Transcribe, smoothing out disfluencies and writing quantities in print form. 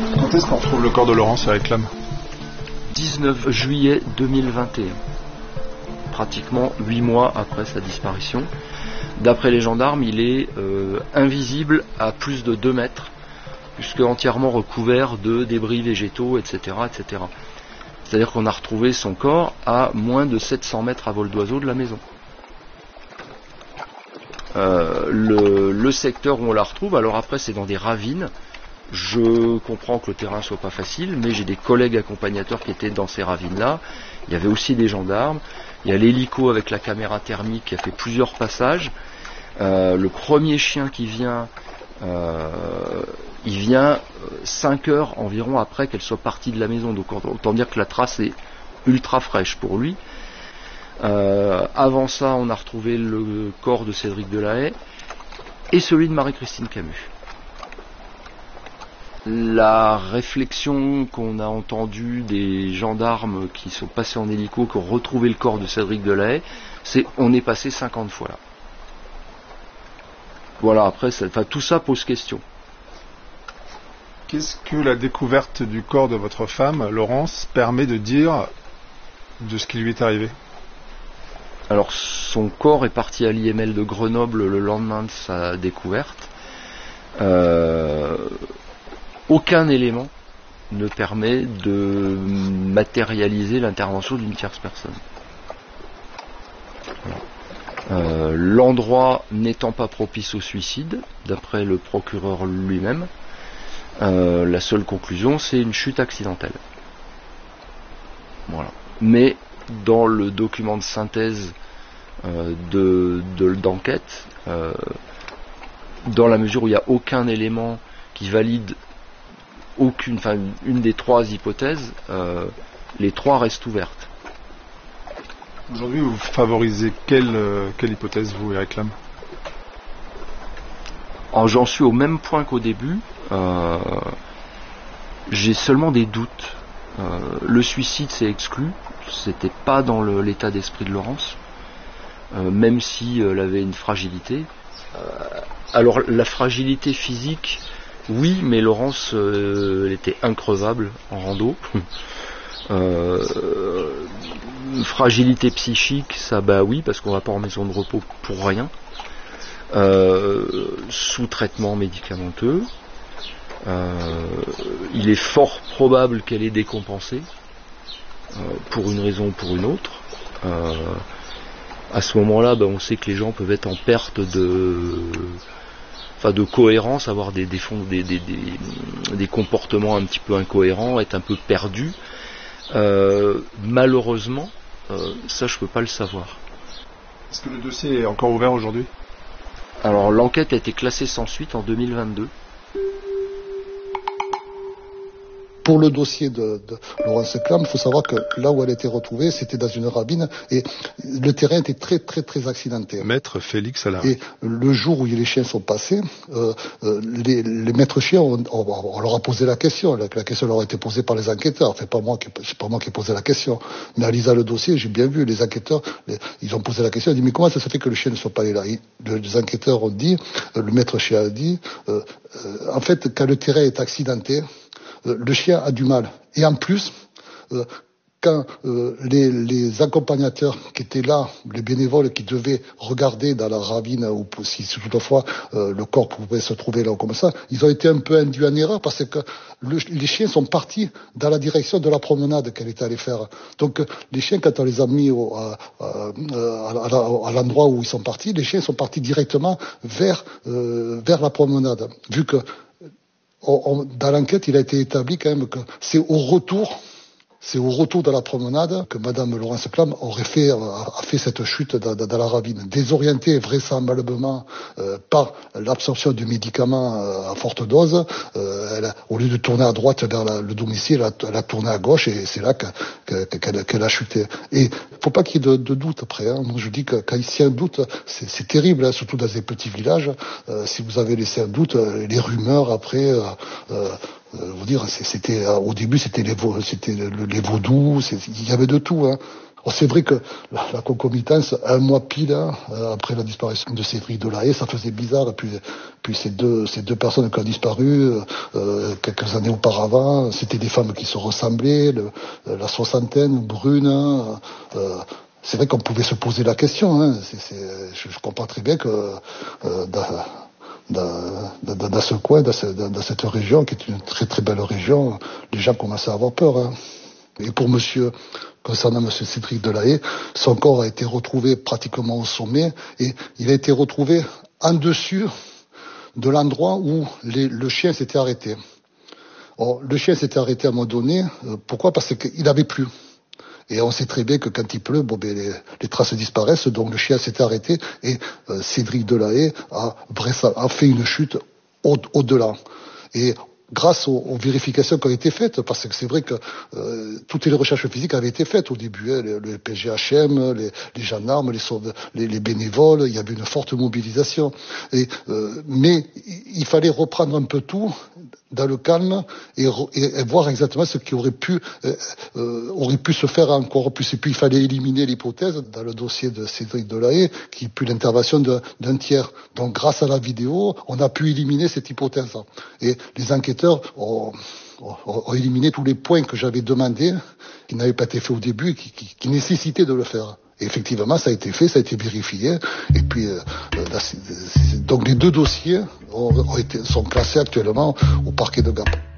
Quand est-ce qu'on retrouve le corps de Laurence à Éclame ? 19 juillet 2021. Pratiquement 8 mois après sa disparition. D'après les gendarmes, il est invisible à plus de 2 mètres, puisque entièrement recouvert de débris végétaux, etc. etc. C'est-à-dire qu'on a retrouvé son corps à moins de 700 mètres à vol d'oiseau de la maison. Le secteur où on la retrouve, alors après c'est dans des ravines. Je comprends que le terrain soit pas facile, mais j'ai des collègues accompagnateurs qui étaient dans ces ravines-là. Il y avait aussi des gendarmes. Il y a l'hélico avec la caméra thermique qui a fait plusieurs passages. Le premier chien qui vient, il vient 5 heures environ après qu'elle soit partie de la maison. Donc autant dire que la trace est ultra fraîche pour lui. Avant ça, on a retrouvé le corps de Cédric Delahaye et celui de Marie-Christine Camus. La réflexion qu'on a entendue des gendarmes qui sont passés en hélico, qui ont retrouvé le corps de Cédric Delahaye, c'est on est passé 50 fois là. Voilà, après, tout ça pose question. Qu'est-ce que la découverte du corps de votre femme, Laurence, permet de dire de ce qui lui est arrivé ? Alors, son corps est parti à l'IML de Grenoble le lendemain de sa découverte. Aucun élément ne permet de matérialiser l'intervention d'une tierce personne. L'endroit n'étant pas propice au suicide, d'après le procureur lui-même, la seule conclusion, c'est une chute accidentelle. Voilà. Mais dans le document de synthèse d'enquête, dans la mesure où il n'y a aucun élément qui valide une des 3 hypothèses, les 3 restent ouvertes. Aujourd'hui, vous favorisez quelle hypothèse, vous, et Réclame ? Alors, j'en suis au même point qu'au début. J'ai seulement des doutes. Le suicide, c'est exclu. C'était pas dans l'état d'esprit de Laurence, même si elle avait une fragilité. Alors, la fragilité physique, oui, mais Laurence, elle était increvable en rando. Fragilité psychique, ça bah oui, parce qu'on va pas en maison de repos pour rien. Sous traitement médicamenteux. Il est fort probable qu'elle ait décompensé, pour une raison ou pour une autre. À ce moment-là, on sait que les gens peuvent être en perte de cohérence, avoir des comportements un petit peu incohérents, être un peu perdus. Malheureusement, ça je peux pas le savoir. Est-ce que le dossier est encore ouvert aujourd'hui ? Alors l'enquête a été classée sans suite en 2022. Pour le dossier de Laurence Éclame, il faut savoir que là où elle a été retrouvée, c'était dans une ravine et le terrain était très très très accidenté. Maître Félix Allard. Et le jour où les chiens sont passés, les maîtres chiens, on leur a posé la question. La question leur a été posée par les enquêteurs. C'est pas moi qui ai posé la question. Mais en lisant le dossier, j'ai bien vu les enquêteurs. Ils ont posé la question. Ils ont dit mais comment ça se fait que le chien ne soit pas allé là ? Les enquêteurs ont dit, le maître chien a dit, en fait, quand le terrain est accidenté, le chien a du mal. Et en plus, quand les accompagnateurs qui étaient là, les bénévoles qui devaient regarder dans la ravine, ou si toutefois le corps pouvait se trouver là comme ça, ils ont été un peu induits en erreur parce que les chiens sont partis dans la direction de la promenade qu'elle était allée faire. Donc les chiens, quand on les a mis à l'endroit où ils sont partis, les chiens sont partis directement vers la promenade. Vu que dans l'enquête, il a été établi quand même que c'est au retour de la promenade que Madame Laurence Éclame a fait cette chute dans la ravine. Désorientée vraisemblablement par l'absorption du médicament à forte dose, au lieu de tourner à droite vers le domicile, elle a tourné à gauche et c'est là qu'elle a chuté. Et faut pas qu'il y ait de doute après. Hein. Moi, je dis que quand il y a un doute, c'est terrible, hein, surtout dans des petits villages. Si vous avez laissé un doute, les rumeurs après... vous dire, c'était au début c'était les vaudous, il y avait de tout. Hein. C'est vrai que la concomitance, un mois pile après la disparition de Cédric Delahaye, ça faisait bizarre. Et puis ces deux personnes qui ont disparu quelques années auparavant, c'était des femmes qui se ressemblaient, la soixantaine, brune. C'est vrai qu'on pouvait se poser la question. Hein. Je comprends très bien que dans ce coin, dans cette région, qui est une très très belle région, les gens commençaient à avoir peur. Hein. Et concernant monsieur Cédric Delahaye, son corps a été retrouvé pratiquement au sommet et il a été retrouvé en dessus de l'endroit où le chien s'était arrêté. Or, le chien s'était arrêté à un moment donné. Pourquoi ? Parce qu'il avait plu. Et on sait très bien que quand il pleut, les traces disparaissent, donc le chien s'était arrêté et Cédric Delahaye a fait une chute au-delà. Et grâce aux vérifications qui ont été faites, parce que c'est vrai que toutes les recherches physiques avaient été faites au début, hein, le PGHM, les gendarmes, les bénévoles, il y avait une forte mobilisation. Mais il fallait reprendre un peu tout dans le calme et voir exactement ce qui aurait pu se faire encore plus. Et puis il fallait éliminer l'hypothèse dans le dossier de Cédric Delahaye qui eut l'intervention d'un tiers. Donc grâce à la vidéo, on a pu éliminer cette hypothèse. Et les enquêteurs ont éliminé tous les points que j'avais demandé, qui n'avaient pas été faits au début et qui nécessitaient de le faire. Et effectivement, ça a été fait, ça a été vérifié. Et puis, donc les deux dossiers sont classés actuellement au parquet de Gap.